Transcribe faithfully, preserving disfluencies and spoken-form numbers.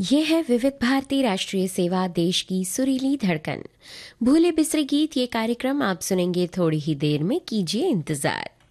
ये है विविध भारती राष्ट्रीय सेवा, देश की सुरीली धड़कन। भूले बिसरे गीत, ये कार्यक्रम आप सुनेंगे थोड़ी ही देर में, कीजिए इंतजार।